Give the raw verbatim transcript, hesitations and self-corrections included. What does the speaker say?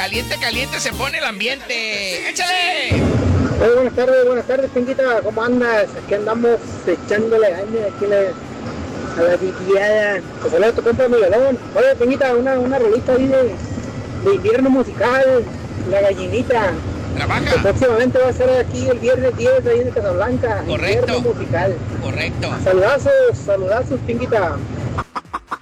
caliente, caliente se pone el ambiente. ¡Échale! Hey, buenas tardes, buenas tardes, Pinguita, ¿cómo andas? Aquí andamos echándole ganas aquí la, a la viviada. Pues hola, tu compa Miguelón. Oye, Pinguita, una, una rolita ahí de, de invierno musical, La Gallinita. Trabaja. Que próximamente va a ser aquí el viernes diez ahí en Casablanca. Correcto. Invierno musical. Correcto. Saludazos, saludazos, Pinguita.